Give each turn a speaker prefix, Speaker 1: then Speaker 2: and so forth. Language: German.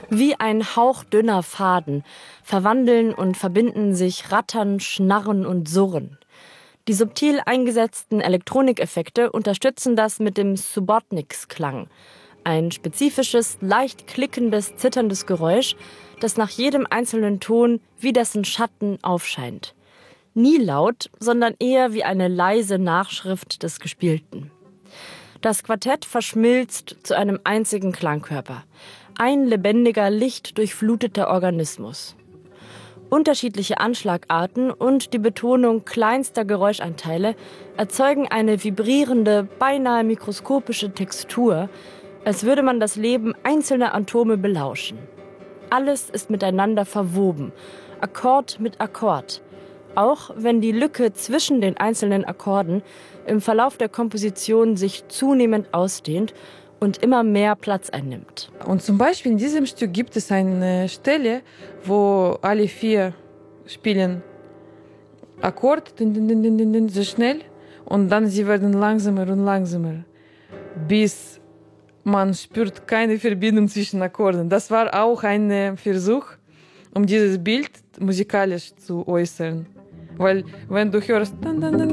Speaker 1: Wie ein hauchdünner Faden verwandeln und verbinden sich Rattern, Schnarren und Surren. Die subtil eingesetzten Elektronikeffekte unterstützen das mit dem Subotniks-Klang. Ein spezifisches, leicht klickendes, zitterndes Geräusch, das nach jedem einzelnen Ton wie dessen Schatten aufscheint. Nie laut, sondern eher wie eine leise Nachschrift des Gespielten. Das Quartett verschmilzt zu einem einzigen Klangkörper. Ein lebendiger, lichtdurchfluteter Organismus. Unterschiedliche Anschlagarten und die Betonung kleinster Geräuschanteile erzeugen eine vibrierende, beinahe mikroskopische Textur, als würde man das Leben einzelner Atome belauschen. Alles ist miteinander verwoben, Akkord mit Akkord, auch wenn die Lücke zwischen den einzelnen Akkorden im Verlauf der Komposition sich zunehmend ausdehnt und immer mehr Platz einnimmt.
Speaker 2: Und zum Beispiel in diesem Stück gibt es eine Stelle, wo alle 4 spielen Akkord, so schnell, und dann sie werden langsamer und langsamer, bis man spürt keine Verbindung zwischen Akkorden. Das war auch ein Versuch, um dieses Bild musikalisch zu äußern. Weil wenn du hörst